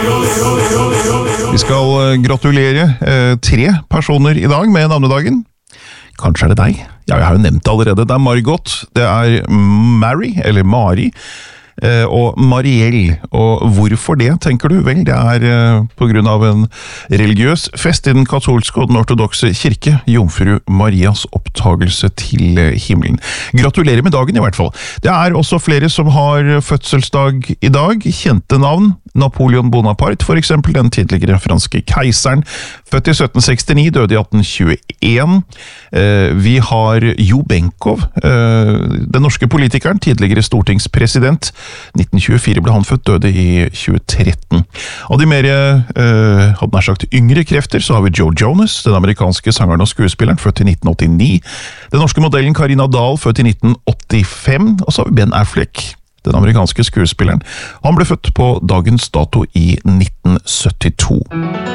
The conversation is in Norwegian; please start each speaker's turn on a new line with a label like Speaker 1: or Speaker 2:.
Speaker 1: Vi skal gratulere 3 personer I dag med navnedagen. Kanskje det deg? Ja, jeg har jo nevnt det allerede. Det Margot, det Mary, eller Mari, og Marielle. Og hvorfor det, tenker du? Vel, det på grunn av en religiøs fest I den katolske og den ortodokse kirke, Jomfru Marias opptagelse til himmelen. Gratulerer med dagen I hvert fall. Det også flere som har fødselsdag I dag, kjente navn. Napoleon Bonaparte, for eksempel, den tidligere franske keiseren, født I 1769, døde I 1821. Vi har Jo Benkow, den norske politikeren, tidligere stortingspresident. 1924 ble han født, døde I 2013. Av de mer, hadde nær sagt, yngre krefter, så har vi Joe Jonas, den amerikanske sangeren og skuespilleren, født I 1989. Den norske modellen Carina Dahl, født I 1985. Og så har vi Ben Affleck, den amerikanske skuespilleren. Han ble født på dagens dato I 1972.